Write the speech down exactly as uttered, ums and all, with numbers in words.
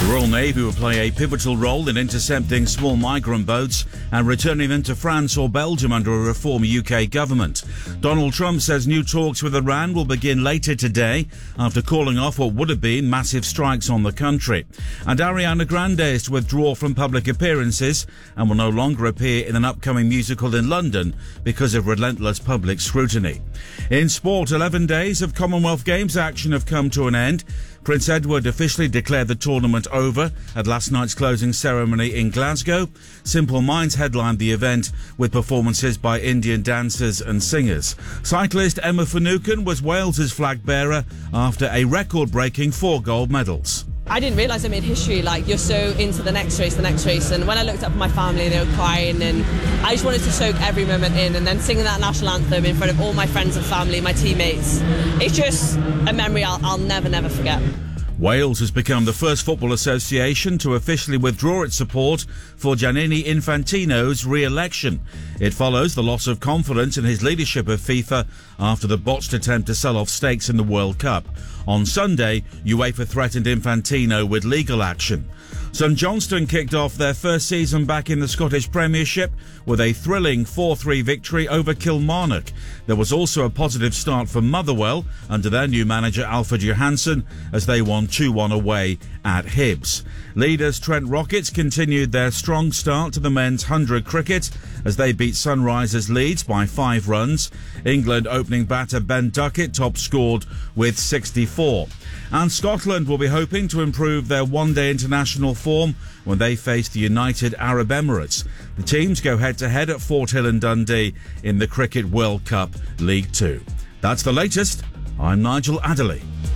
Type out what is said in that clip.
The Royal Navy will play a pivotal role in intercepting small migrant boats and returning them to France or Belgium under a reform U K government. Donald Trump says new talks with Iran will begin later today after calling off what would have been massive strikes on the country. And Ariana Grande is to withdraw from public appearances and will no longer appear in an upcoming musical in London because of relentless public scrutiny. In sport, eleven days of Commonwealth Games action have come to an end. Prince Edward officially declared the tournament over at last night's closing ceremony in Glasgow. Simple Minds headlined the event with performances by Indian dancers and singers. Cyclist Emma Finucane was Wales's flag bearer after a record-breaking four gold medals. I didn't realise I made history. Like, you're so into the next race, the next race, and when I looked up at my family, they were crying, and I just wanted to soak every moment in, and then singing that national anthem in front of all my friends and family, my teammates. It's just a memory I'll, I'll never, never forget. Wales has become the first football association to officially withdraw its support for Gianni Infantino's re-election. It follows the loss of confidence in his leadership of FIFA after the botched attempt to sell off stakes in the World Cup. On Sunday, UEFA threatened Infantino with legal action. St Johnstone kicked off their first season back in the Scottish Premiership with a thrilling four three victory over Kilmarnock. There was also a positive start for Motherwell under their new manager Alfred Johansson as they won two one away at Hibs. Leaders Trent Rockets continued their strong start to the men's one hundred cricket as they beat Sunrisers Leeds by five runs. England opening batter Ben Duckett top scored with sixty-four. And Scotland will be hoping to improve their one-day international form when they face the United Arab Emirates. The teams go head-to-head at Fort Hill and Dundee in the Cricket World Cup League Two. That's the latest. I'm Nigel Adderley.